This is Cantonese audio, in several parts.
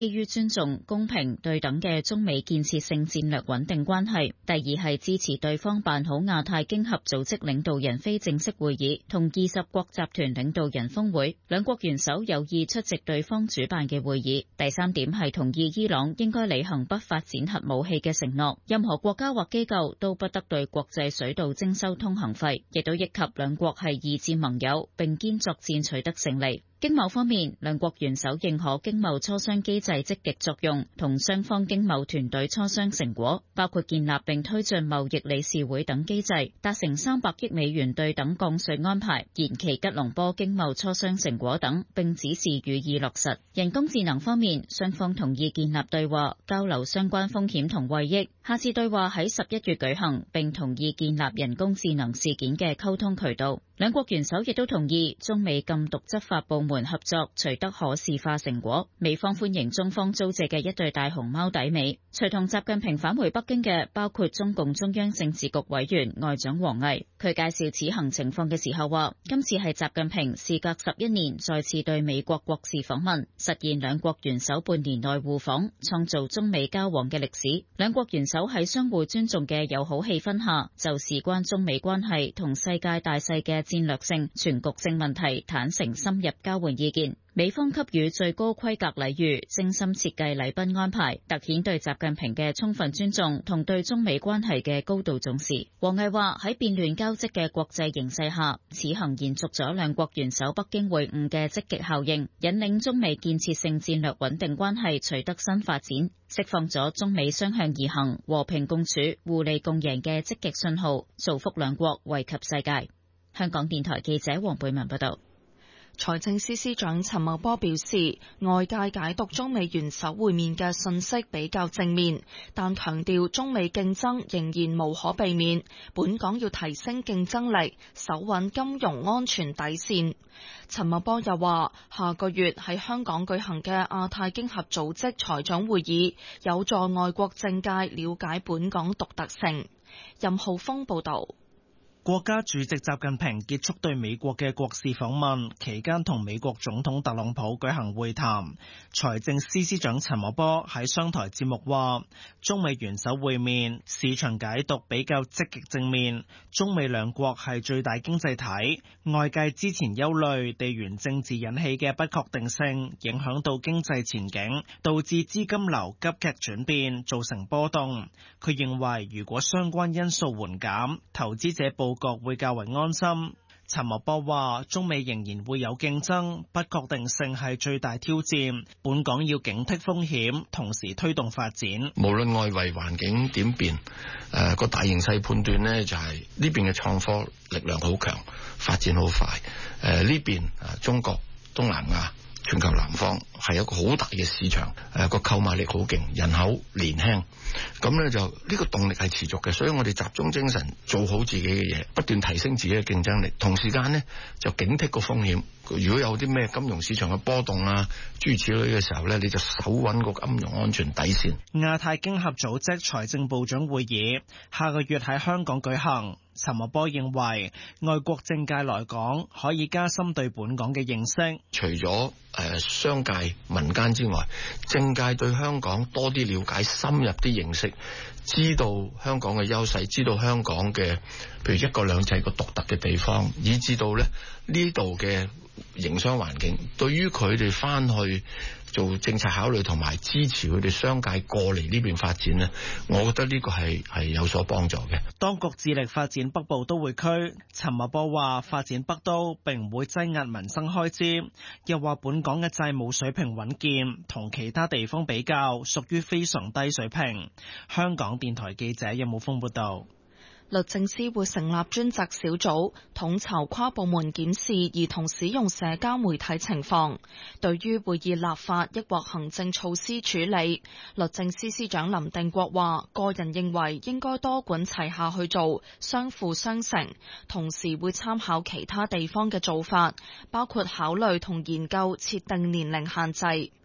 基於尊重、公平、對等嘅中美建設性戰略穩定關係。第二係支持對方辦好亞太經合組織領導人非正式會議同20國集團領導人峰會，兩國元首有意出席對方主辦嘅會議。第三點係同意伊朗應該履行不發展核武器嘅承諾，任何國家或機構都不得對國際水道徵收通行費，亦都憶及兩國係二戰盟友，並肩作戰取得勝利。經貿方面，兩國元首認可經貿磋商機制積極作用，同雙方經貿團隊磋商成果，包括建立並推進貿易理事會等機制，達成300億美元對等降稅安排，延期吉隆坡經貿磋商成果等，並指示予以落實。人工智能方面，雙方同意建立對話，交流相關風險同惠益。下次對話喺11月舉行，並同意建立人工智能事件嘅溝通渠道。兩國元首亦都同意中美禁毒執法部門合作取得可視化成果。美方歡迎中方租借嘅一對大熊貓抵美。隨同習近平返回北京嘅包括中共中央政治局委員外長王毅。佢介紹此行情況嘅時候話，今次係習近平事隔11年再次對美國國事訪問，實現兩國元首半年內互訪，創造中美交往嘅歷史。兩國元首喺相互尊重嘅友好氣氛下，就事關中美關係同世界大勢嘅戰略性、全局性問題坦誠深入交換意見。美方給予最高規格禮遇，精心設計禮賓安排，凸顯對習近平嘅充分尊重同對中美關係嘅高度重視。王毅話，喺變亂交織嘅國際形勢下，此行延續咗兩國元首北京會晤嘅積極效應，引領中美建設性戰略穩定關係取得新發展，釋放咗中美雙向而行、和平共處、互利共贏嘅積極信號，造福兩國，惠及世界。香港電台記者黃貝文報道。 財政司司長陳茂波表示，外界解讀中美元首會面嘅信息比較正面，但強調中美競爭仍然無可避免，本港要提升競爭力，守穩金融安全底線。陳茂波又話，下個月喺香港舉行嘅亞太經合組織財長會議，有助外國政界了解本港獨特性。任浩峰報道。 國家主席習近平結束對美國嘅國事訪問期間，同美國總統特朗普舉行會談。財政司司長陳茂波喺商台節目話，中美元首會面市場解讀比較積極正面，中美兩國係最大經濟體，外界之前憂慮地緣政治引起嘅不確定性影響到經濟前景，導致資金流急劇轉變，造成波動。佢認為如果相關因素緩減，投資者報局會較為安心。陳茂波話，中美仍然會有競爭，不確定性係最大挑戰，本港要警惕風險，同時推動發展。 無論外圍環境點變，個大形勢判斷呢就係呢邊嘅創科力量好強，發展好快。呢邊中國、東南亞、全球南方係有個好大嘅市場，個購買力好勁，人口年輕，咁呢就呢個動力係持續嘅，所以我哋集中精神做好自己嘅嘢，不斷提升自己嘅競爭力，同時間呢就警惕個風險。如果有啲咩金融市場嘅波動啊，諸如此類嘅時候呢，你就守穩個金融安全底線。 亞太經合組織財政部長會議下個月喺香港舉行。陳茂波認為，外國政界來講可以加深對本港嘅認識。 除咗商界民間之外，政界對香港多啲了解，深入啲認識，知道香港嘅優勢，知道香港嘅譬如一國兩制個獨特嘅地方，以至到呢度嘅營商環境，對於佢哋翻去做政策考慮同埋支持佢哋商界過嚟呢邊發展呢，我覺得呢個係有所幫助嘅。 當局致力發展北部都會區，陳茂波話發展北都並唔會擠壓民生開支，又話本港嘅債務水平穩健，同其他地方比較屬於非常低水平。香港電台記者任武峰報道。 律政司會成立專責小組，統籌跨部門檢視兒童使用社交媒體情況。對於會以立法抑或行政措施處理，律政司司長林定國話，個人認為應該多管齊下去做，相輔相成，同時會參考其他地方嘅做法，包括考慮同研究設定年齡限制。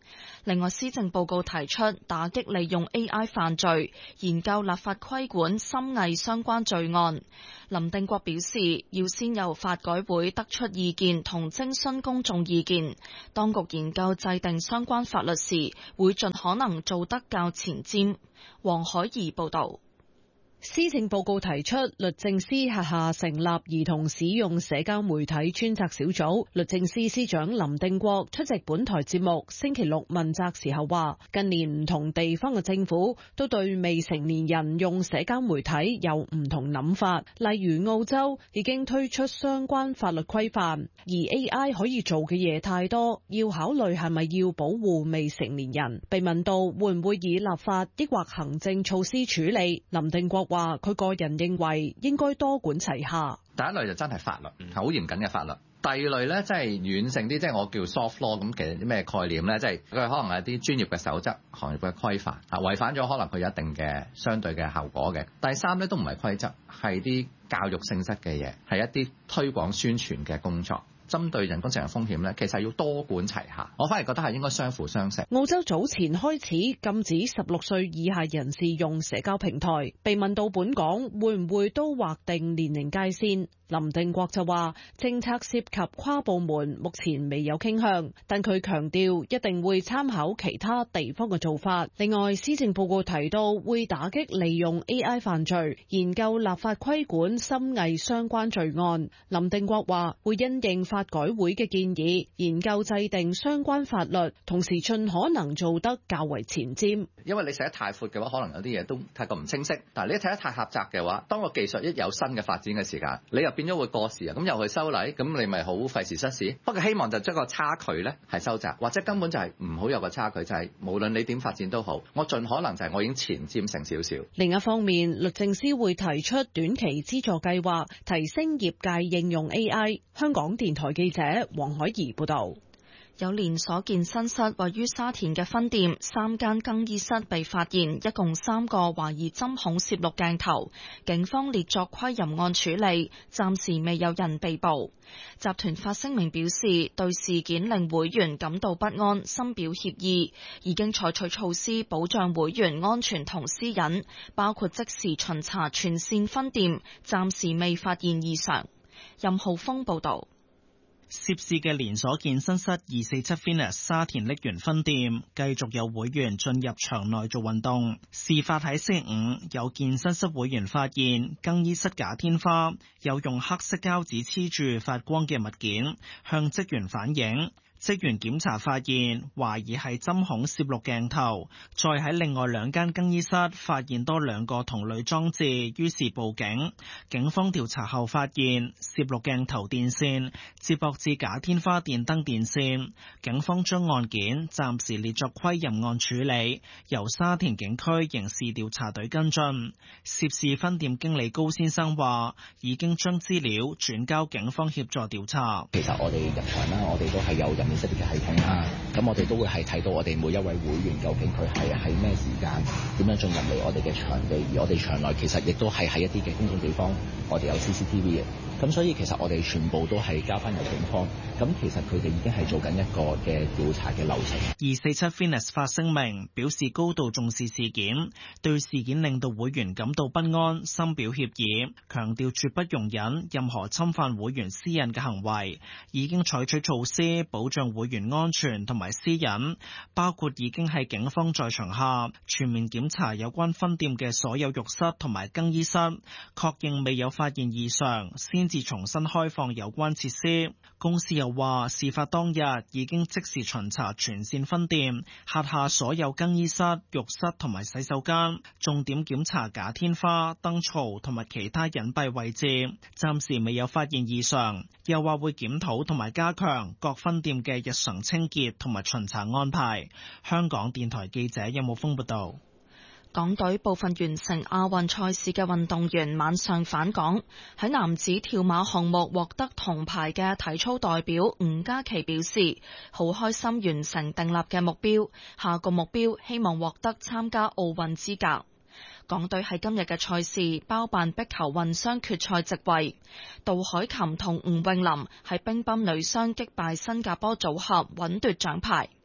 另外，施政報告提出打擊利用 AI 犯罪，研究立法規管深偽相關罪案。林定國表示，要先由法改會得出意見同徵詢公眾意見，當局研究制定相關法律時，會盡可能做得較前瞻。黃海怡報導。 施政報告提出，律政司轄下成立兒童使用社交媒體專責小組。律政司司長林定國出席本台節目星期六問責時候話，近年唔同地方嘅政府都對未成年人用社交媒體有唔同諗法，例如澳洲已經推出相關法律規範，而 AI 可以做嘅嘢太多，要考慮係咪要保護未成年人。被問到會唔會以立法抑或行政措施處理，林定國話佢個人認為應該多管齊下。 第一類就真係法律，係好嚴謹嘅法律。第二類咧，即係軟性啲，即係我叫 soft law。咁其實啲咩概念咧？即係佢可能係啲專業嘅守則、行業嘅規範啊，違反咗可能佢有一定嘅相對嘅後果嘅。第三咧都唔係規則，係啲教育性質嘅嘢，係一啲推廣宣傳嘅工作。針對人工智能風險咧，其實要多管齊下。我反而覺得係應該相輔相成。 澳洲早前開始禁止16歲以下人士用社交平台，被問到本港會唔會都劃定年齡界線，林定國就話政策涉及跨部門，目前未有傾向，但佢強調一定會參考其他地方嘅做法。另外，施政報告提到會打擊利用 AI 犯罪，研究立法規管深偽相關罪案。林定國話會因應法改會嘅建議，研究制定相關法律，同時盡可能做得較為前瞻。 因為你寫得太闊嘅話，可能有啲嘢都太過唔清晰。但係你睇得太狹窄嘅話，當個技術一有新嘅發展嘅時間，你又變咗會過時啊！咁又去修例，咁你咪好費時失事。不過希望就將個差距咧係收窄，或者根本就係唔好有個差距，就係無論你點發展都好，我盡可能就係我已經前瞻成少少。 另一方面，律政司會提出短期資助計劃，提升業界應用 AI。香港電台記者黃海怡報道。 有連鎖健身室位於沙田嘅分店，3間更衣室被發現一共3個懷疑針孔攝錄鏡頭，警方列作窺淫案處理，暫時未有人被捕。集團發聲明表示，對事件令會員感到不安，深表歉意，已經採取措施保障會員安全同私隱，包括即時巡查全線分店，暫時未發現異常。任浩峰報道。 涉事嘅連鎖健身室247 Fitness 沙田瀝源分店繼續有會員進入場內做運動。事發喺星期五，有健身室會員發現更衣室假天花有用黑色膠紙黐住發光嘅物件，向職員反映。職員檢查發現，懷疑係針孔攝錄鏡頭，再喺另外2間更衣室發現多2個同類裝置，於是報警。警方調查後發現，攝錄鏡頭電線接駁至假天花電燈電線。警方將案件暫時列作窺淫案處理，由沙田警區刑事調查隊跟進。涉事分店經理高先生話，已經將資料轉交警方協助調查。 其實我哋入場啦，我哋都係有人面識別嘅系統啦，咁我哋都會係睇到我哋每一位會員究竟佢係喺咩時間點樣進入嚟我哋嘅場地，而我哋場內其實亦都係喺一啲嘅公眾地方，我哋有 CCTV 嘅，咁所以其實我哋全部都係交翻由警方，咁其實佢哋已經係做緊一個嘅調查嘅流程。 247 Fitness 發聲明表示高度重視事件，對事件令到會員感到不安，深表歉意，強調絕不容忍任何侵犯會員私隱嘅行為，已經採取措施保障會員安全同埋私隱，包括已經喺警方在場下全面檢查有關分店嘅所有浴室同埋更衣室，確認未有發現異常，先至重新開放有關設施。公司又話，事發當日已經即時巡查全線分店轄下所有更衣室、浴室同埋洗手間，重點檢查假天花、燈槽同埋其他隱蔽位置，暫時未有發現異常。又話會檢討同埋加強各分店嘅日常清潔同埋巡查安排。香港電台記者任武峰報道。 港隊部分完成亞運賽事嘅運動員晚上返港，喺男子跳馬項目獲得銅牌嘅體操代表吳嘉琪表示，好開心完成訂立嘅目標，下個目標希望獲得參加奧運資格。港隊喺今日嘅賽事包辦壁球混雙決賽席位，杜海琴同吳詠琳喺乒乓女雙擊敗新加坡組合，穩奪獎牌。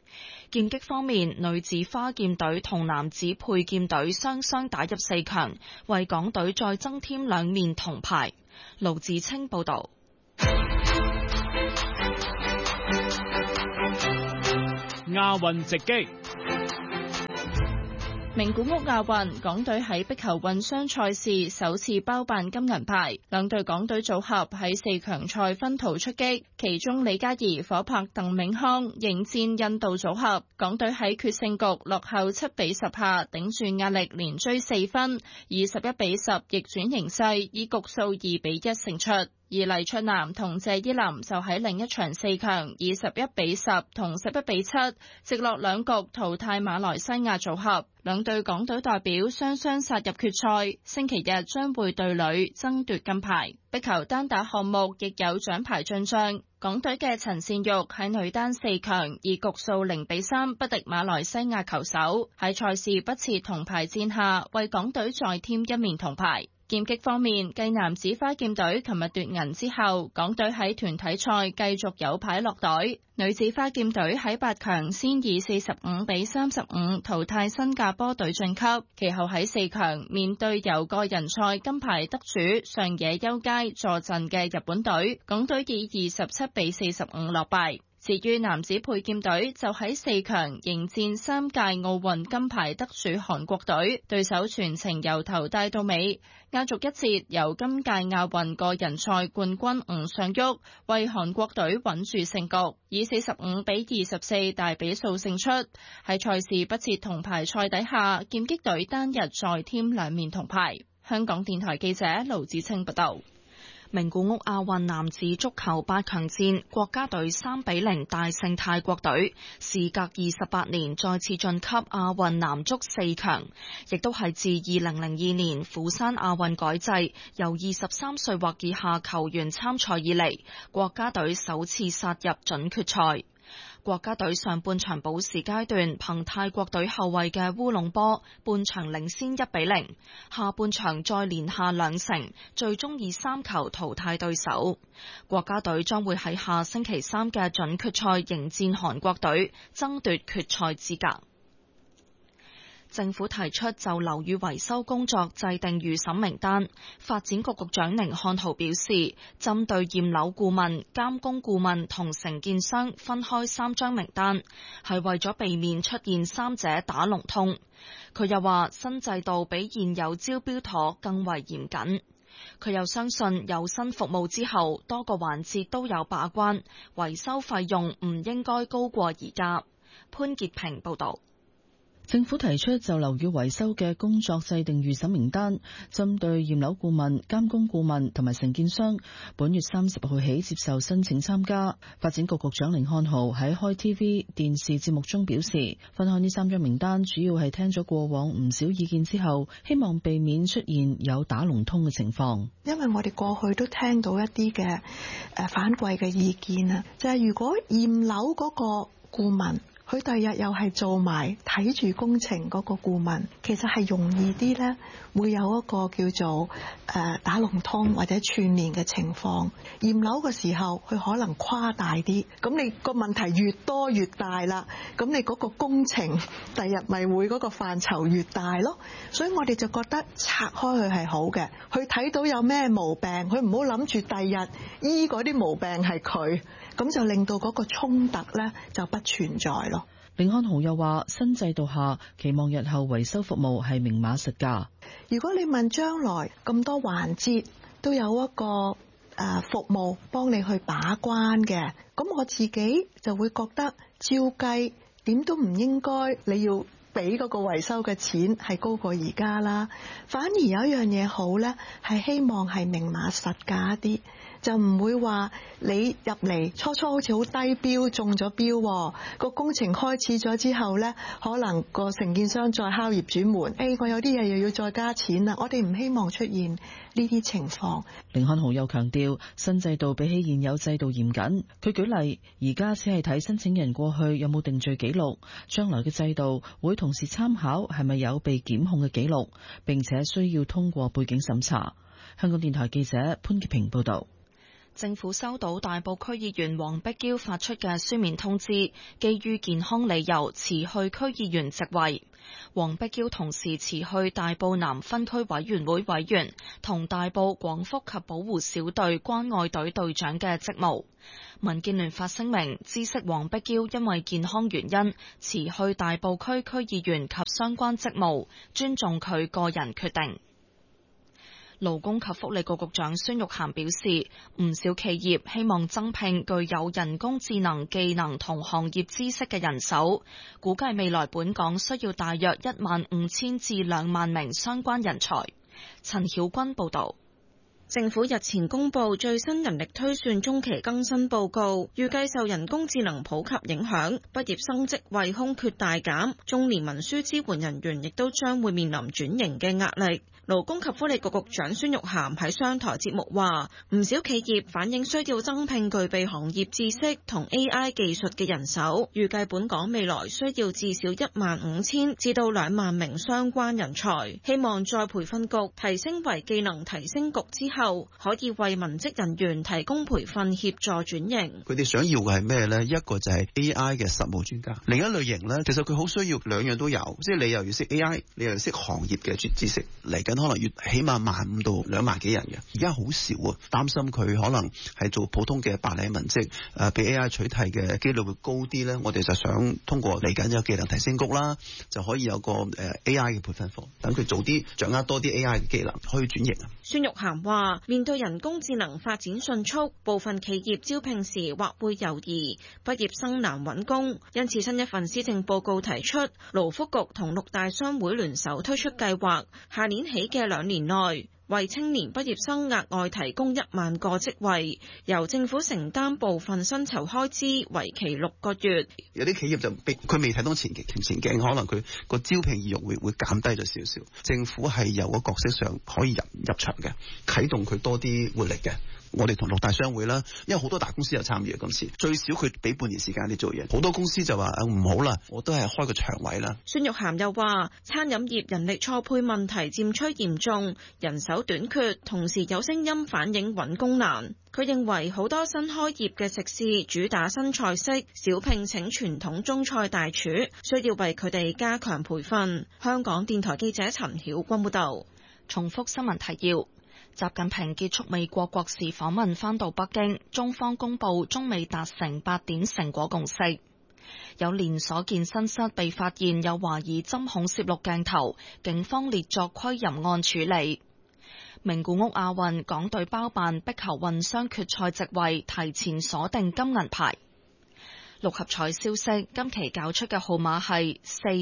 劍擊方面，女子花劍隊同男子佩劍隊雙雙打入4強，為港隊再增添2面銅牌。盧志清報道。 亞運直擊。 名古屋亞運，港隊喺壁球混雙賽事首次包辦金銀牌，兩隊港隊組合喺4強賽分途出擊，其中李嘉怡、火拍鄧銘康迎戰印度組合，港隊喺決勝局落後7-10下，頂住壓力連追4分，以11-10逆轉形勢，以局數2-1勝出。而黎卓南同謝依霖就喺另一場4強以11-10同11-7直落2局淘汰馬來西亞組合，兩隊港隊代表雙雙殺入決賽，星期日將會對壘爭奪金牌。壁球單打項目亦有獎牌進賬，港隊嘅陳善玉喺女單4強以局數0-3不敵馬來西亞球手，喺賽事不設銅牌戰下，為港隊再添1面銅牌。劍擊方面，繼男子花劍隊琴日奪銀之後，港隊喺團體賽繼續有牌落袋。女子花劍隊喺8強先以45-35淘汰新加坡隊晉級，其後喺4強面對由個人賽金牌得主上野優佳坐鎮嘅日本隊，港隊以27-45落敗。至於男子佩劍隊就喺4強迎戰3屆奧運金牌得主韓國隊，對手全程由頭帶到尾。壓軸一節由今屆亞運個人賽冠軍吳尚旭為韓國隊穩住勝局，以45-24大比數勝出。喺賽事不設銅牌賽底下，劍擊隊單日再添2面銅牌。香港電台記者盧子清報道。 名古屋亞運男子足球8強戰，國家隊3-0大勝泰國隊，事隔28年再次晉級亞運男足4強，亦都係自2002年釜山亞運改制，由23歲或以下球員參賽以嚟，國家隊首次殺入準決賽。國家隊上半場補時階段憑泰國隊後衛嘅烏龍波，半場領先1-0，下半場再連下2城，最終以3球淘汰對手。國家隊將會喺下星期3嘅準決賽迎戰韓國隊，爭奪決賽資格。政府提出就樓宇維修工作制定預審名單，發展局局長寧漢豪表示，針對驗樓顧問、監工顧問同承建商分開3張名單，係為咗避免出現3者打龍通。佢又話，新制度比現有招標妥更為嚴謹。佢又相信有新服務之後，多個環節都有把關，維修費用唔應該高過而家。潘潔平報導。 政府提出就樓宇維修嘅工作制定預審名單，針對驗樓顧問、監工顧問同埋承建商，本月30號起接受申請參加。發展局局長甯漢豪喺開 TV 電視節目中表示，分開呢3張名單主要係聽咗過往唔少意見之後，希望避免出現有打龍通嘅情況。 因為我哋過去都聽到一啲嘅反饋嘅意見啊，就係如果驗樓嗰個顧問，佢第日又係做埋睇住工程嗰個顧問，其實係容易啲呢，會有一個叫做打龍通或者串連嘅情況。驗樓嘅時候，佢可能誇大啲，咁你個問題越多越大啦，咁你嗰個工程第日咪會嗰個範疇越大咯。所以我哋就覺得拆開佢係好嘅，佢睇到有咩毛病，佢唔好諗住第日醫嗰啲毛病係佢。咁就令到嗰個衝突呢就不存在咯。 甯漢豪又話，新制度下期望日後維修服務係明碼實價。 如果你問將來咁多環節都有一個服務幫你去把關嘅，咁我自己就會覺得照計點都唔應該你要俾嗰個維修嘅錢係高過而家啦。反而有一樣嘢好呢，係希望係明碼實價一啲。就唔會話你入嚟初初好似好低標中咗標，個工程開始咗之後呢，可能個承建商再敲業主門，我有啲嘢又要再加錢啦。我哋唔希望出現呢啲情況。 甯漢豪又強調，新制度比起現有制度嚴謹。佢舉例，而家只係睇申請人過去有冇定罪記錄，將來嘅制度會同時參考係咪有被檢控嘅記錄，並且需要通過背景審查。香港電台記者潘潔平報導。 政府收到大埔區議員黃碧嬌發出嘅書面通知，基於健康理由辭去區議員職位。黃碧嬌同時辭去大埔南分區委員會委員同大埔廣福及保護小隊關愛隊隊長嘅職務。民建聯發聲明，知悉黃碧嬌因為健康原因辭去大埔區區議員及相關職務，尊重佢個人決定。勞工及福利局局長孫玉菡表示，唔少企業希望增聘具有人工智能技能同行業知識嘅人手，估計未來本港需要大約15000至2萬名相關人才。陳曉君報導。 政府日前公布最新人力推算中期更新報告，預計受人工智能普及影響，畢業生職位空缺大減，中年文書支援人員亦都將會面臨轉型嘅壓力。勞工及福利局局長孫玉菡喺商台節目話，唔少企業反映需要增聘具備行業知識同 AI 技術嘅人手，預計本港未來需要至少15000至到2萬名相關人才，希望再培訓局提升為技能提升局之後，可以為文職人員提供培訓協助轉型。 佢哋想要嘅係咩呢？一個就係 AI 嘅實務專家，另一類型呢，其實佢好需要兩樣都有，即係你又要識 AI， 你又要識行業嘅知識嚟緊。可能要起碼15000到2萬幾人嘅，而家好少啊，擔心佢可能係做普通嘅白領文職，被 AI 取替嘅機率會高啲咧。我哋就想通過嚟緊有技能提升局啦，就可以有個AI 嘅培訓課，等佢做啲掌握多啲 AI 嘅技能，可以轉型啊。 孫玉菡話：面對人工智能發展迅速，部分企業招聘時或會猶豫，畢業生難揾工，因此新一份施政報告提出，勞福局同6大商會聯手推出計劃，下年起嘅2年內，為青年畢業生額外提供1萬個職位，由政府承擔部分薪酬開支，為期6個月。 有啲企業就佢未睇到前景，可能佢個招聘意欲會減低咗少少。政府係由個角色上可以入場嘅，啟動佢多啲活力嘅。我哋同6大商會啦，因為好多大公司有參與，今次最少佢俾半年時間你做嘢，好多公司就話唔好啦，我都係開個場位啦。 孫玉菡又話，餐飲業人力錯配問題漸趨嚴重，人手短缺，同時有聲音反映揾工難。佢認為好多新開業嘅食肆主打新菜式，少聘請傳統中菜大廚，需要為佢哋加強培訓。香港電台記者陳曉君報道。 重複新聞提要。習近平結束美國國事訪問返到北京，中方公布中美達成8點成果共識。有連鎖健身室被發現有懷疑針孔攝錄鏡頭，警方列作窺淫案處理。名古屋亞運港隊包辦壁球混雙決賽席位，提前鎖定金銀牌。六合彩消息，今期攪出嘅號碼係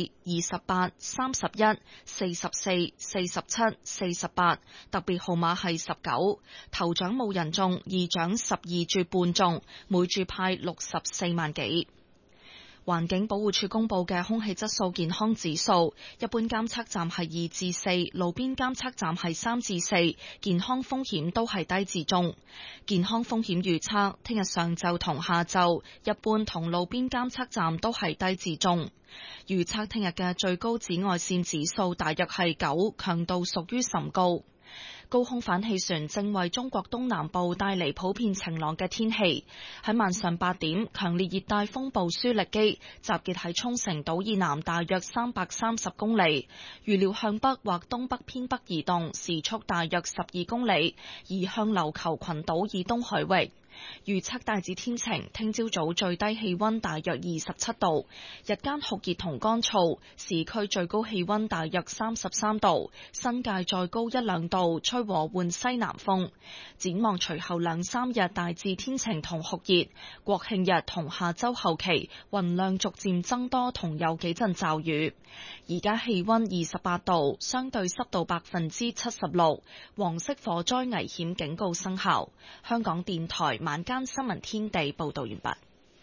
4、28、31、44、47、48，特別號碼係19。頭獎冇人中，二獎12注半中，每注派64萬幾。環境保護署公布嘅空氣質素健康指數，一般監測站係2至4，路邊監測站係3至4，健康風險都係低至中。健康風險預測，聽日上晝同下晝，一般同路邊監測站都係低至中。預測聽日嘅最高紫外線指數大約係9，強度屬於甚高。高空反氣旋正為中國東南部帶嚟普遍晴朗嘅天氣。喺晚上8點，強烈熱帶風暴舒力基集結喺沖繩島以南大約330公里，預料向北或東北偏北移動，時速大約12公里，移向琉球群島以東海域。預測大致天晴，聽朝早最低氣溫大約27度，日間酷熱同乾燥，市區最高氣溫大約33度，新界再高1-2度，吹和緩西南風。展望隨後2-3日大致天晴同酷熱，國慶日同下周後期雲量逐漸增多，同有幾陣驟雨。而家氣溫28度，相對濕度76%，黃色火災危險警告生效。香港電台晚間新聞天地報道完畢。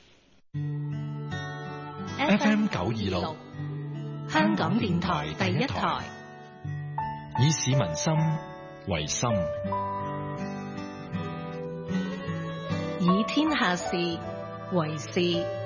FM 926，香港電台第一台，以市民心為心， 以天下事為事。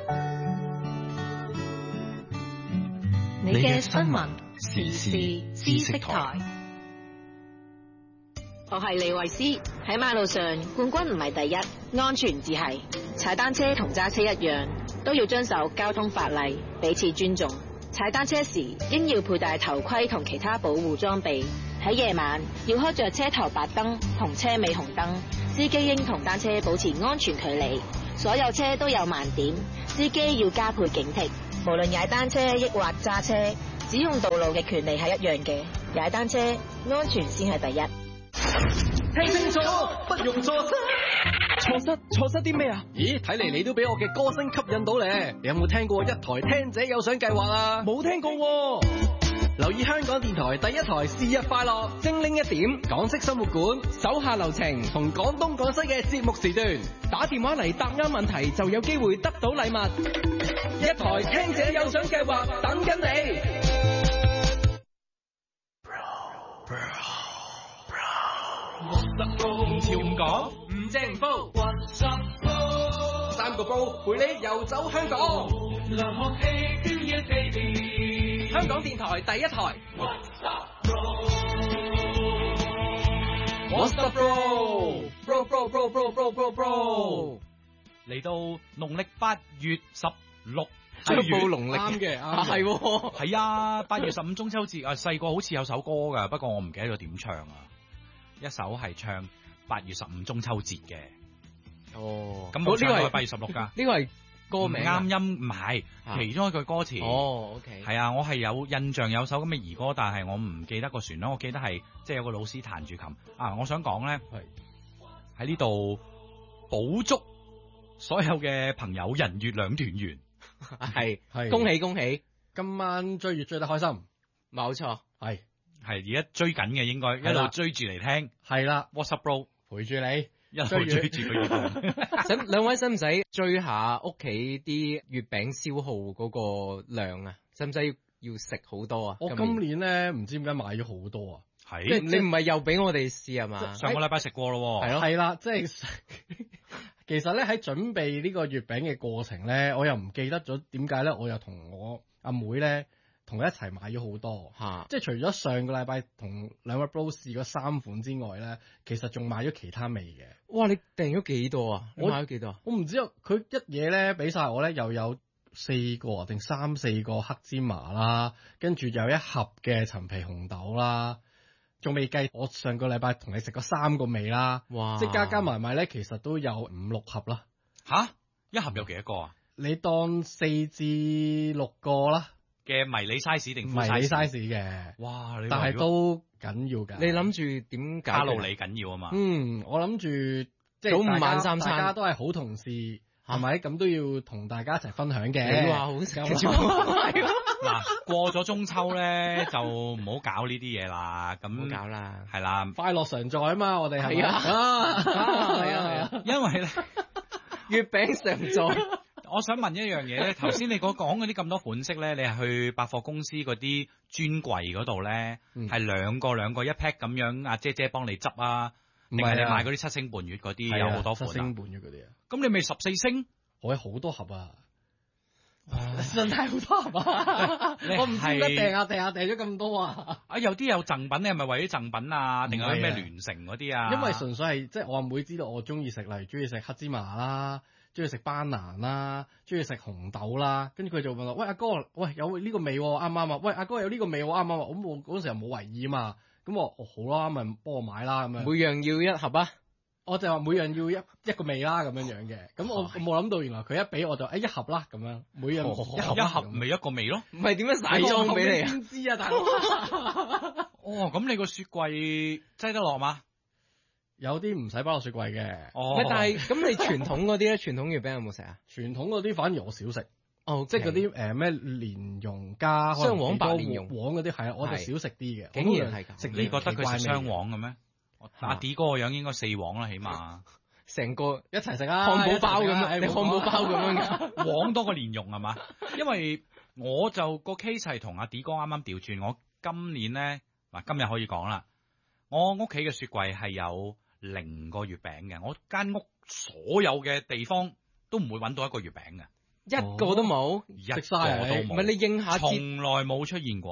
你嘅新聞時事知識台。 我係李慧詩。喺馬路上，冠軍唔係第一，安全至係。踩單車同揸車一樣，都要遵守交通法例，彼此尊重。踩單車時應要佩戴頭盔同其他保護裝備。喺夜晚要開着車頭白燈同車尾紅燈。司機應同單車保持安全距離。所有車都有盲點，司機要加倍警惕。無論踩單車抑或揸車，使用道路嘅權利係一樣嘅。踩單車安全先係第一。 聽清楚，不容錯失。錯失啲咩啊？咦，睇嚟你都俾我嘅歌聲吸引到咧。你有冇聽過一台聽者有獎計劃啊？冇聽過喎。留意香港電台第一台是日快樂，精靈一點，港式生活館，手下留情，同廣東廣西嘅節目時段，打電話嚟答啱問題就有機會得到禮物。一台聽者有獎計劃等緊你。 唔潮唔講， 唔正唔煲，三個煲陪你遊走香港。香港電台第一台。What's up, bro? Bro. 嚟到農曆8月16， 最報農曆啱嘅， 係啊，8月15中秋節啊，細個好似有首歌噶，不過我唔記得咗點唱啊。一首係唱8月15中秋節嘅。 哦， 咁我呢個係8月16噶。 呢個係歌名啱音，唔係其中一句歌詞。 哦 ，OK。 係啊，我係有印象有首咁嘅兒歌，但係我唔記得個旋律。我記得係即係有個老師彈住琴啊。我想講咧，喺呢度補祝所有嘅朋友人月兩團圓。 係恭喜！ 今晚追月追得開心， 冇錯， 係而家追緊嘅，應該一路追住嚟聽。 係啦 ，What's up, bro？ 陪住你一路追住個月亮。 兩位使唔使追下屋企啲月餅消耗嗰個量啊？使唔使要食好多啊？ 我今年咧唔知點解買咗好多啊！ 係你唔係又俾我哋試係嘛？ 上個禮拜食過咯， 係啦，即係其實咧喺準備呢個月餅嘅過程咧，我又唔記得咗點解咧，我又同我阿妹咧同佢一齊買咗好多，即係除咗上個禮拜同兩位 bro 試嗰3款之外咧，其實仲買咗其他味嘅。 哇！你訂咗幾多啊？你買咗幾多啊？ 我唔知啊，佢一嘢咧俾晒我咧，又有4個定3、4個黑芝麻啦，跟住有一盒嘅陳皮紅豆啦。仲未計，我上個禮拜同你食過3個味啦， 哇！ 即係加埋咧，其實都有5、6盒啦。 吓？一盒有幾多個啊？ 你當4至6個啦。 嘅迷你 size 定迷你 size 嘅？ 哇！ 但係都緊要㗎。 你諗住點解？ 卡路里緊要啊嘛。 我諗住即係早午晚三餐， 大家都係好同事，係咪？咁都要同大家一齊分享嘅。 你話好食。 嗱，過咗中秋咧，就唔好搞呢啲嘢啦。咁唔好搞啦， 係啦， 快樂常在啊嘛！我哋係啊， 因為咧月餅常在。 我想問一樣嘢咧，頭先你講嗰啲咁多款式咧，你係去百貨公司嗰啲專櫃嗰度咧，係兩個一 pack 咁樣，阿姐姐幫你執啊，定係你買嗰啲7星半月嗰啲有好多款啊？7 星半月嗰啲啊？ 咁你咪14星？ 我有好多盒啊！真係好多盒啊！我唔知點解訂咗咁多啊！ 有啲有贈品，你係咪為咗贈品啊？定係咩聯成嗰啲啊？ 因為純粹係即係我阿妹知道我中意食，例如中意食黑芝麻啦，中意食班蘭啦，中意食紅豆啦，跟住佢就問我：喂阿哥，喂有呢個味啱唔啱啊？喂阿哥有呢個味啱唔啱啊？咁我嗰時又冇為意啊嘛，咁我好啦，咪幫我買啦咁樣。 每樣要一盒啊！ 我就話每樣要一個味啦咁樣嘅，咁我冇諗到原來佢一俾我就一盒啦咁樣，每樣一盒咪一個味咯， 唔係點樣散裝俾你啊？ 點知啊大佬？ 哦，咁你個雪櫃擠得落嗎？ 有啲唔使包落雪櫃嘅。 哦，但係咁你傳統嗰啲咧，傳統月餅有冇食啊？ 傳統嗰啲反而我少食。 哦， 即係嗰啲咩蓮蓉加雙黃白蓮蓉黃嗰啲係啊，我就少食啲嘅。 竟然係咁， 你覺得佢食雙黃嘅咩？阿 D 哥個樣應該4黃啦，起碼成個一齊食啊！ 漢堡包咁樣，你漢堡包咁樣嘅黃多過蓮蓉係嘛？因為我就個 case 係同阿 D 哥啱啱調轉，我今年咧嗱今日可以講啦，我屋企嘅雪櫃係有0個月餅嘅，我間屋所有嘅地方都唔會揾到一個月餅嘅， 一個都冇， 一個都冇， 唔係你應下， 從來冇出現過。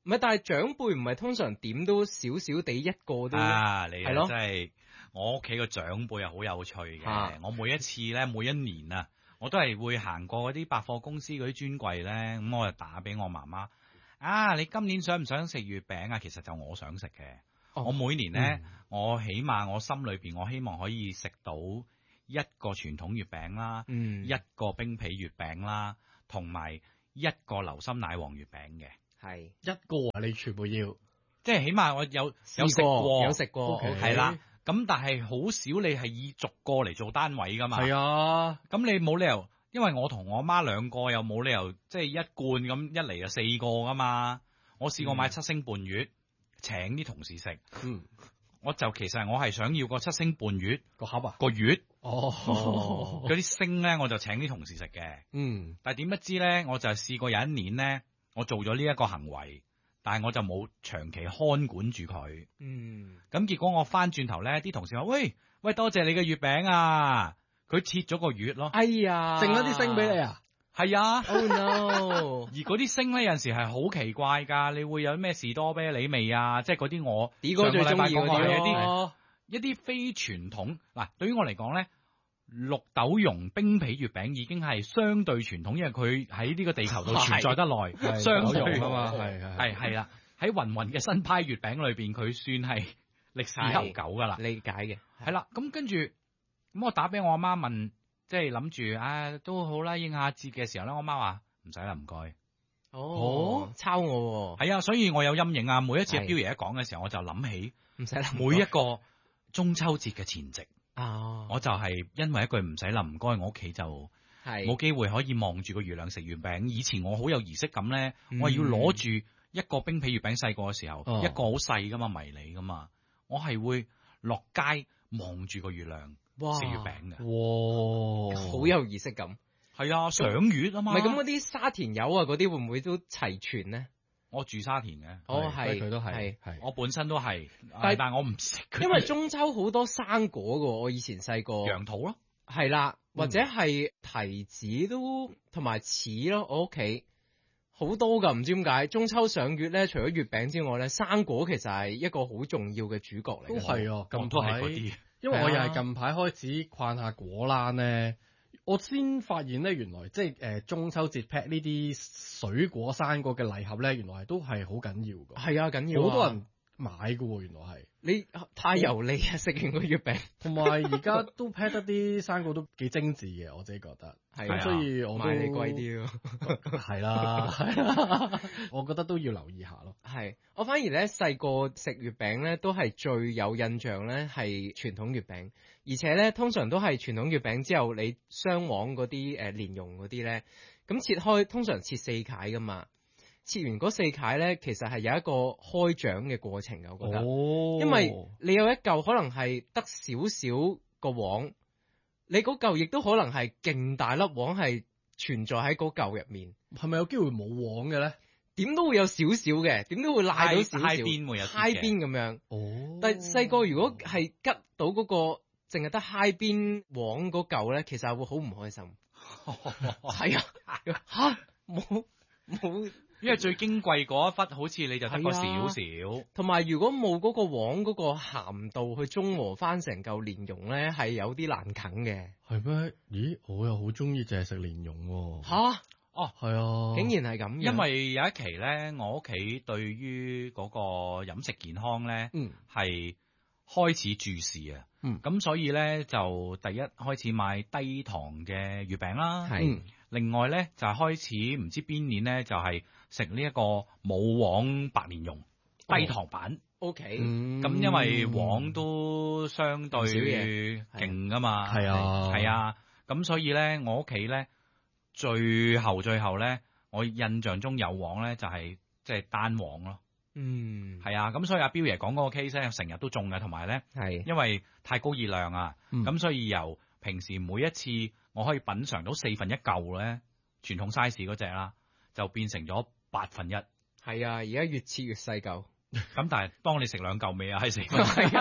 唔係，但係長輩唔係通常點都少少地一個都啊，你係咯， 真係我屋企個長輩係好有趣嘅。我每一次咧，每一年啊，我都係會行過嗰啲百貨公司嗰啲專櫃咧，咁我就打俾我媽媽。啊，你今年想唔想食月餅啊？其實就我想食嘅。我每年咧，我起碼我心裏邊，我希望可以食到一個傳統月餅啦，一個冰皮月餅啦，同埋一個流心奶黃月餅嘅。 係一個啊！你全部要， 即係起碼我有食過，係啦。咁但係好少你係以逐個嚟做單位噶嘛。 係啊， 咁你冇理由，因為我同我媽兩個又冇理由即係一罐咁一嚟就4個噶嘛。我試過買7星半月，請啲同事食。我就其實我係想要個7星半月個盒啊， 個月。 嗰啲星咧我就請啲同事食嘅。但係點不知咧，我就係試過有一年咧。我做咗呢一個行為，但係我就冇長期看管住佢。咁結果我翻轉頭咧，啲同事話：喂，多謝你嘅月餅啊！佢切咗個月咯。 哎呀， 剩咗啲星俾你啊！ 係啊。 Oh no！ 而嗰啲星咧，有陣時係好奇怪㗎，你會有咩士多啤梨味啊？即係嗰啲我上個禮拜講過係一啲非傳統嗱。對於我嚟講咧。綠豆蓉冰皮月餅已經係相對傳統，因為佢喺呢個地球度存在得耐，相對啊嘛，係啦。喺芸芸嘅新派月餅裏邊，佢算係歷史悠久噶啦。 理解嘅係啦。咁跟住咁我打俾我阿媽問，即係諗住都好啦，應下節嘅時候咧，我媽話唔使啦，唔該。 抄我係啊，所以我有陰影啊。每一次阿彪爺一講嘅時候，我就諗起唔使啦， 每一個中秋節嘅前夕。 我就係因為一句唔使啦，唔該，我屋企就冇機會可以望住個月亮食月餅。以前我好有儀式感咧，我係要攞住一個冰皮月餅，細個嘅時候，一個好細噶嘛，迷你噶嘛，我係會落街望住個月亮食月餅嘅。 哇，好有儀式感。 係啊，賞月啊嘛。 唔係咁嗰啲沙田柚啊，嗰啲會唔會都齊全呢？ 我住沙田嘅， 係佢都係， 我本身都係，但係我唔食。 因為中秋好多生果噶，我以前細個楊桃咯， 係啦，或者係提子都同埋柿咯，我屋企好多噶，唔知點解中秋賞月咧，除咗月餅之外咧，生果其實係一個好重要嘅主角嚟。 都係啊，近排嗰啲， 因為我又係近排開始逛下果欄咧。我先發現咧，原來即係中秋節 pack 呢啲水果生果嘅禮盒咧，原來都係好緊要㗎。 係啊，緊要， 好多人買㗎喎，原來係。 你太油膩啊！食完個月餅， 同埋而家都 pack 得啲生果都幾精緻嘅，我自己覺得。 係啊， 所以我都買你貴啲咯。 係啦，我覺得都要留意下咯。 係，我反而咧細個食月餅咧，都係最有印象咧係傳統月餅，而且咧通常都係傳統月餅之後，你雙黃嗰啲蓮蓉嗰啲咧，咁切開通常切4塊噶嘛。切完嗰4塊咧，其實係有一個開獎嘅過程嘅，我覺得。因為你有一嚿可能係得少少個黃，你嗰嚿亦都可能係勁大粒黃係存在喺嗰嚿入面。 係咪有機會冇黃嘅咧？ 點都會有少少嘅，點都會賴到少少。 揩邊會有揩邊咁樣。但係細個如果係吉到嗰個淨係得揩邊黃嗰嚿咧，其實係會好唔開心。係啊，冇。 因為最矜貴嗰一忽，好似你就得個少少。 同埋如果冇嗰個黃嗰個鹹度去中和翻成嚿蓮蓉咧，係有啲難啃嘅。 係咩？咦，我又好中意淨係食蓮蓉喎。 吓？ 哦， 係啊， 竟然係咁。 因為有一期咧，我屋企對於嗰個飲食健康咧，係開始注視啊。咁所以咧就第一開始買低糖嘅月餅啦。另外咧就係開始唔知邊年咧就係食呢一個冇黃白蓮蓉低糖版。 OK。 咁因為黃都相對勁噶嘛。係啊。咁所以咧我屋企咧最後咧我印象中有黃咧就係即係單黃咯。係啊。咁所以阿彪爺講嗰個 case 咧成日都中嘅，同埋咧因為太高熱量啊。咁所以由平時每一次我可以品嚐到1/4嚿咧，傳統 size 嗰隻啦，就變成咗1/8。 係啊，而家越切越細嚿。 咁但係當你食2嚿味啊，係6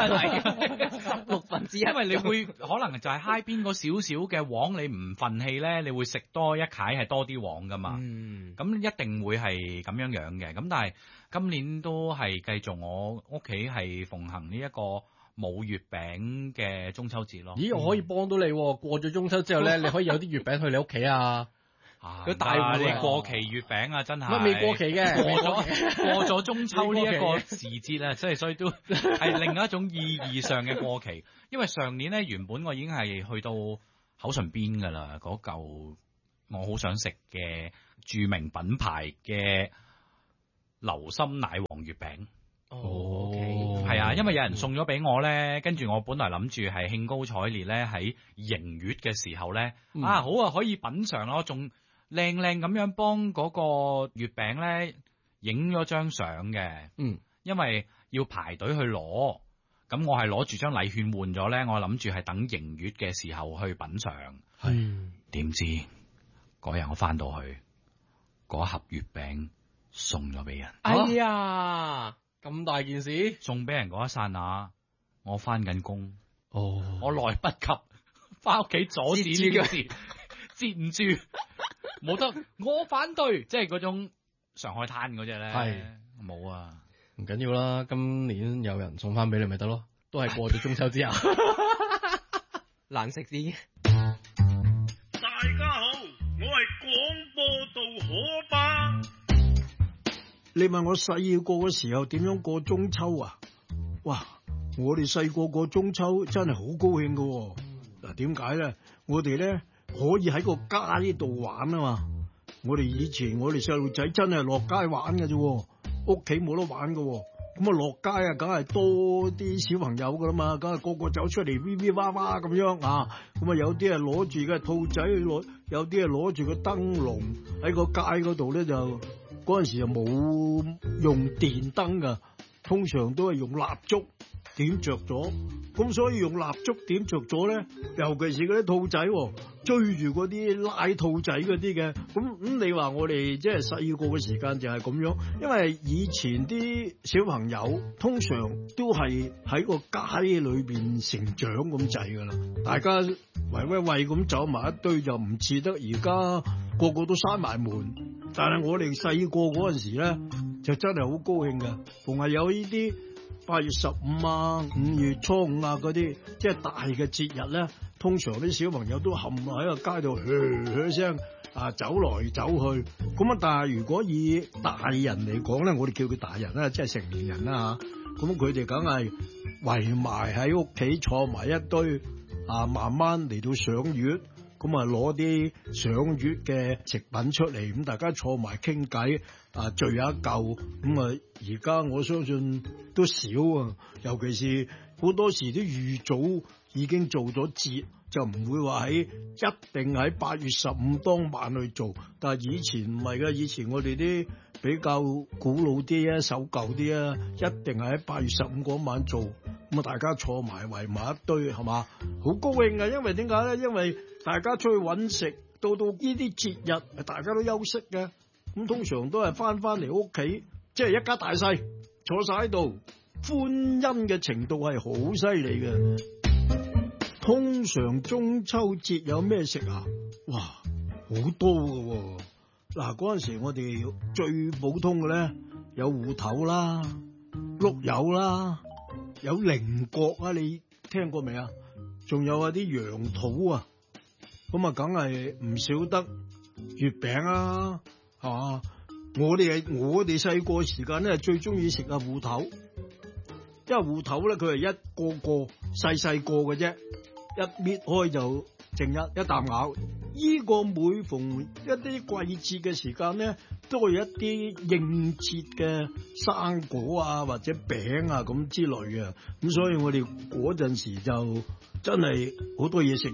分之一， 因為你會可能就係揩邊個少少嘅黃，你唔憤氣咧，你會食多一塊係多啲黃噶嘛。咁一定會係咁樣嘅。咁但係今年都係繼續我屋企係奉行呢一個冇月餅嘅中秋節咯。 咦，我可以幫到你喎，過咗中秋之後咧，你可以有啲月餅去你屋企啊。 佢大戶你過期月餅啊，真係乜未過期嘅， 過咗中秋呢一個時節啊，即係所以都係另一種意義上嘅過期。因為上年咧原本我已經係去到口唇邊㗎啦，嗰嚿我好想食嘅著名品牌嘅流心奶黃月餅。係啊，因為有人送咗俾我咧，跟住我本來諗住係興高采烈咧喺迎月嘅時候咧，好啊可以品嚐咯，仲靚靚咁樣幫嗰個月餅咧影咗張相嘅。因為要排隊去攞，咁我係攞住張禮券換咗咧，我諗住係等迎月嘅時候去品嚐。點知嗰日我翻到去，嗰盒月餅送咗俾人。 哎呀！咁大件事送俾人嗰一剎那，我翻緊工，我來不及翻屋企阻止呢件事，接唔住，冇得我反對，即係嗰種上海灘嗰隻咧，冇啊， 唔緊要啦，今年有人送翻俾你咪得咯，都係過咗中秋之後， 難食啲。 大家好，我係廣播道可巴。 你問我細個嘅時候點樣過中秋啊？哇！我哋細個過中秋真係好高興噶喎。嗱，點解咧？我哋咧可以喺個街度玩啊嘛。我哋以前我哋細路仔真係落街玩嘅啫，屋企冇得玩噶。咁啊落街啊，梗係多啲小朋友噶啦嘛，梗係個個走出嚟嗶嗶哇哇咁樣啊。咁啊有啲係攞住嘅兔仔去攞，有啲係攞住個燈籠喺個街嗰度咧就。嗰陣時就冇用電燈噶，通常都係用蠟燭點着咗，咁所以用蠟燭點着咗咧，尤其是嗰啲兔仔追住嗰啲拉兔仔嗰啲嘅，咁你話我哋即係細個嘅時間就係咁樣，因為以前啲小朋友通常都係喺個街裏邊成長咁滯噶啦，大家圍圍咁走埋一堆，就唔似得而家個個都閂埋門。但係我哋細個嗰陣時咧，就真係好高興㗎。逢係有呢啲8月15啊、5月初5啊嗰啲，即係大嘅節日咧，通常啲小朋友都冚喺個街度噓聲啊，走來走去。咁啊，但係如果以大人嚟講咧，我哋叫佢大人啦，即係成年人啦嚇。咁佢哋梗係圍埋喺屋企坐埋一堆啊，慢慢嚟到賞月。咁啊，攞啲賞月嘅食品出嚟，咁大家坐埋傾偈，啊聚一嚿，咁啊而家我相信都少啊，尤其是好多時啲預早已經做咗節，就唔會話喺一定喺8月15當晚去做。但係以前唔係嘅，以前我哋啲比較古老啲啊、守舊啲啊，一定係喺8月15嗰晚做。咁啊，大家坐埋圍埋一堆，係嘛？好高興嘅，因為點解咧？因為大家出去揾食，到呢啲節日，大家都休息嘅。咁通常都係翻嚟屋企，即係一家大細坐晒喺度，歡欣嘅程度係好犀利嘅。通常中秋節有咩食啊？哇，好多㗎喎！嗱，嗰陣時我哋最普通嘅咧，有芋頭啦、碌柚啦，有菱角啊，你聽過未啊？仲有啲楊桃啊！咁啊，梗係唔少得月餅啦，係嘛？我哋細個時間咧，最中意食啊芋頭，因為芋頭咧佢係一個個細個嘅啫，一搣開就剩一啖咬。呢個每逢一啲季節嘅時間咧，都會有一啲應節嘅生果啊或者餅啊咁之類嘅，咁所以我哋嗰陣時就真係好多嘢食。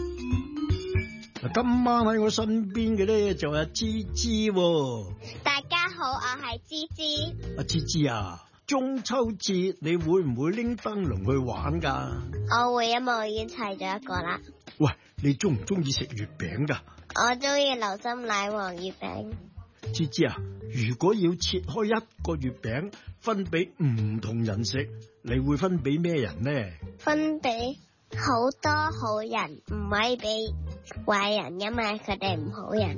今晚喺我身邊嘅咧就係芝芝。 大家好，我係芝芝。 阿芝芝啊，中秋節你會唔會拎燈籠去玩噶？ 我會，因為我已經砌咗一個啦。 喂，你中唔中意食月餅噶？ 我中意流心奶黃月餅。 芝芝啊，如果要切開一個月餅分俾唔同人食，你會分俾咩人呢？ 分俾好多好人，唔可以俾壞人，因為佢哋唔好人。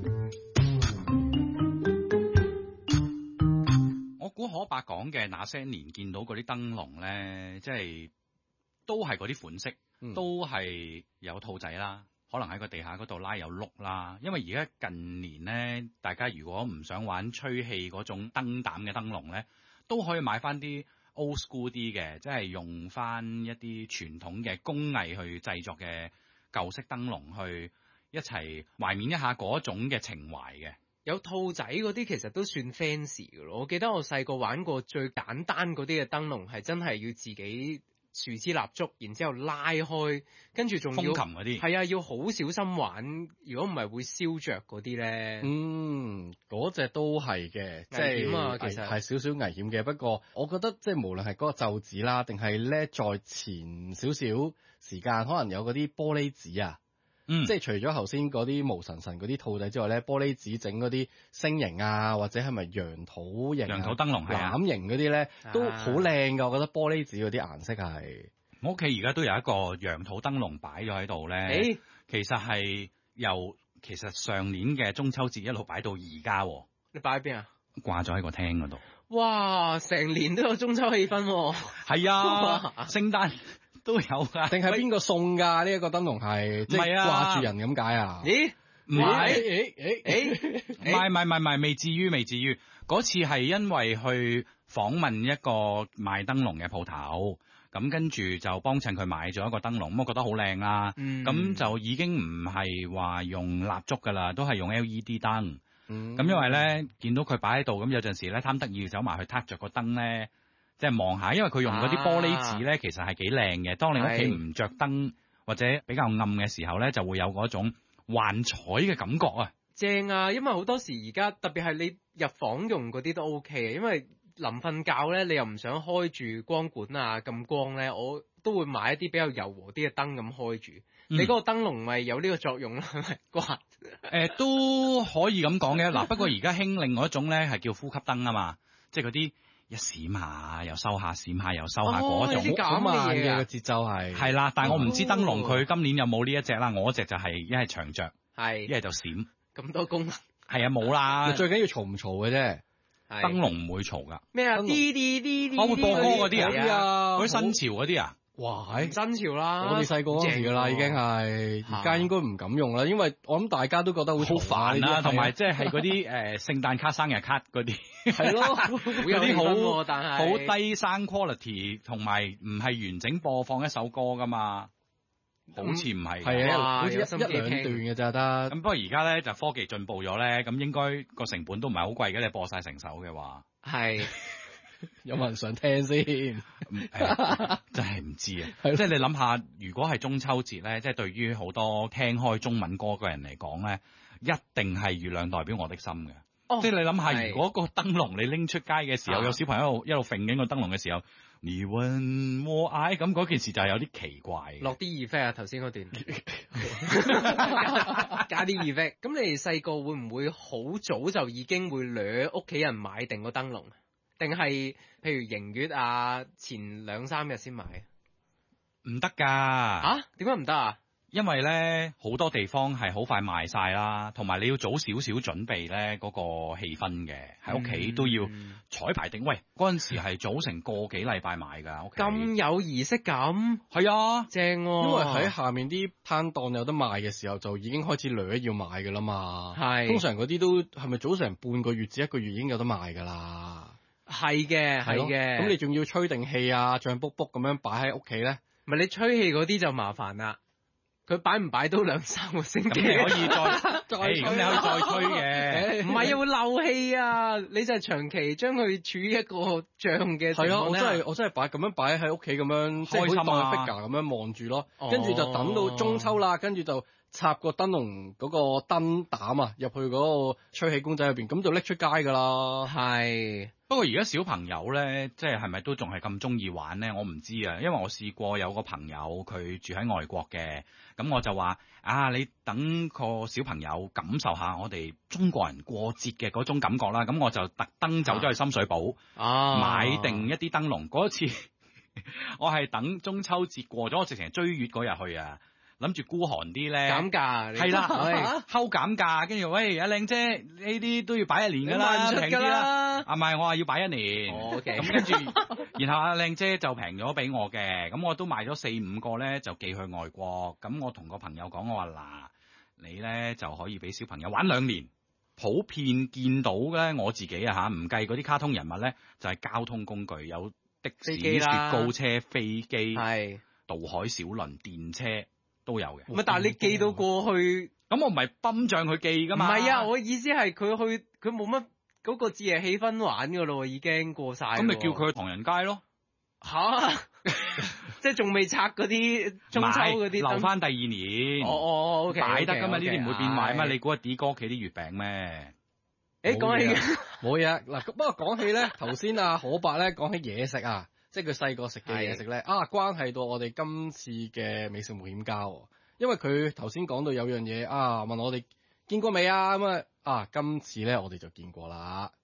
我估可伯講嘅那些年見到嗰啲燈籠咧，即係都係嗰啲款式，都係有兔仔啦，可能喺個地下嗰度拉有碌啦。因為而家近年咧，大家如果唔想玩吹氣嗰種燈膽嘅燈籠咧，都可以買翻啲 old school 啲嘅，即係用翻一啲傳統嘅工藝去製作嘅舊式燈籠，去一齊懷緬一下嗰種嘅情懷嘅。 有兔仔嗰啲其實都算 fancy 嘅咯。我記得我細個玩過最簡單嗰啲嘅燈籠係真係要自己樹枝蠟燭，然之後拉開，跟住仲要風琴嗰啲， 係啊，要好小心玩，如果唔係會燒着嗰啲咧。 嗰隻都係嘅，即係其實係少少危險嘅。不過我覺得即係無論係嗰個袖子啦，定係咧在前少少時間，可能有嗰啲玻璃紙啊。即係除咗頭先嗰啲毛神神嗰啲兔仔之外咧，玻璃紙整嗰啲星形啊，或者係咪羊肚形、羊肚燈籠係啊， 欖形嗰啲咧都好靚㗎。我覺得玻璃紙嗰啲顏色係。 我屋企而家都有一個羊肚燈籠擺咗喺度咧，其實係由上年嘅中秋節一路擺到而家。 你擺喺邊啊？ 掛咗喺個廳嗰度。 哇！成年都有中秋氣氛喎。 係啊，聖誕都有㗎。 定係邊個送㗎？呢一個燈籠係即係掛住人咁解啊？ 咦？ 唔係，唔係，未至於。嗰次係因為去訪問一個賣燈籠嘅鋪頭，咁跟住就幫襯佢買咗一個燈籠，咁我覺得好靚啦。咁就已經唔係話用蠟燭㗎啦，都係用 LED 燈。咁因為咧見到佢擺喺度，咁有陣時咧貪得意走埋去撻着個燈咧，即係望下，因為佢用嗰啲玻璃紙咧，其實係幾靚嘅。當你屋企唔着燈或者比較暗嘅時候咧，就會有嗰種幻彩嘅感覺啊！ 正啊，因為好多時而家特別係你入房用嗰啲都 OK 嘅，因為臨瞓覺咧，你又唔想開住光管啊咁光咧，我都會買一啲比較柔和啲嘅燈咁開住。你嗰個燈籠咪有呢個作用啦，掛都可以咁講嘅。嗱，不過而家興另外一種咧係叫呼吸燈啊嘛，即係嗰啲一閃下又收下，閃下又收下嗰種好慢嘅節奏係啦。但係我唔知燈籠佢今年有冇呢一隻啦。我嗰隻就係一係長着， 一係就閃。 咁多功能係啊，冇啦。 最緊要嘈唔嘈嘅啫。 燈籠唔會嘈㗎。 咩啊？ 我會播歌嗰啲啊，嗰啲新潮嗰啲啊。 哇！ 新潮啦， 我哋細個嗰時㗎啦，已經係而家應該唔敢用啦，因為我諗大家都覺得好煩啦，同埋即係嗰啲聖誕卡、生日卡嗰啲， 係咯， 嗰啲但係好低 sound quality， 同埋唔係完整播放一首歌㗎嘛，好似唔係， 係啊，好似一兩段嘅咋得。 咁不過而家咧就科技進步咗咧，咁應該個成本都唔係好貴嘅，你播晒成首嘅話， 係。 有冇人想聽先？ 真係唔知啊！即係你諗下，如果係中秋節咧，即係對於好多聽開中文歌嘅人嚟講咧，一定係月亮代表我的心嘅。即係你諗下，如果個燈籠你拎出街嘅時候，有小朋友一路揈緊個燈籠嘅時候，你問我愛，咁嗰件事就係有啲奇怪。 落啲 effect 啊，頭先嗰段加啲 effect。咁你哋細個會唔會好早就已經會掠屋企人買定個燈籠？定係譬如迎月啊，前2、3日先買？ 唔得㗎。 點解唔得啊？ 因為咧好多地方係好快賣晒啦，同埋你要早少少準備咧嗰個氣氛嘅，喺屋企都要彩排定。喂，嗰陣時係早成個幾禮拜買㗎，屋企咁有儀式感。 係啊， 正喎。 因為喺下面啲攤檔有得賣嘅時候，就已經開始掠要買㗎啦嘛。 係。通常嗰啲都係咪早成半個月至1個月已經有得賣㗎啦？ 係嘅，係嘅。 咁你仲要吹定氣啊，脹卜卜咁樣擺喺屋企咧？ 唔係你吹氣嗰啲就麻煩啦。佢擺唔擺都2、3個星期， 咁你可以再吹， 咁你可以再吹嘅。 唔係啊，會漏氣啊！你就係長期將佢處於一個脹嘅情況。 係啊，我真係咁樣擺喺屋企咁樣， 開心啊 figure 咁樣望住咯。跟住就等到中秋啦，跟住就插個燈籠嗰個燈膽啊，入去嗰個吹氣公仔入邊，咁就拎出街㗎啦。 係。不過而家小朋友咧，即係咪都仲係咁中意玩咧？我唔知啊，因為我試過有個朋友佢住喺外國嘅，咁我就話啊，你等個小朋友感受下我哋中國人過節嘅嗰種感覺啦。咁我就特登走咗去深水埗，買定一啲燈籠。嗰次我係等中秋節過咗，我直情追月嗰日去啊。諗住孤寒啲咧， 減價係啦，睺減價，跟住喂阿靚姐呢啲都要擺一年㗎啦，平啲啦。唔係我話要擺一年，咁跟住，然後阿靚姐就平咗俾我嘅，咁我都買咗4-5個咧，就寄去外國。咁我同個朋友講，我話嗱，你咧就可以俾小朋友玩2年。普遍見到咧，我自己啊嚇，唔計嗰啲卡通人物咧，就係交通工具，有的士、雪糕車、飛機、渡海小輪、電車。都有嘅， 唔係，但係你寄到過去， 咁我唔係泵脹佢寄噶嘛。 唔係啊，我意思係佢冇乜嗰個節日氣氛玩噶咯，已經過晒。 咁咪叫佢去唐人街咯。 吓，即係仲未拆嗰啲中秋嗰啲， 留翻第2年。 哦， 擺得噶嘛，呢啲唔會變壞嘛。你估阿 D 哥屋企啲月餅咩？ 講起冇嘢嗱，不過講起咧，頭先阿可伯咧講起嘢食啊。即係佢細個食嘅嘢食咧，關係到我哋今次嘅美食冒險家，因為佢頭先講到有樣嘢問我哋見過未啊？咁今次咧我哋就見過啦。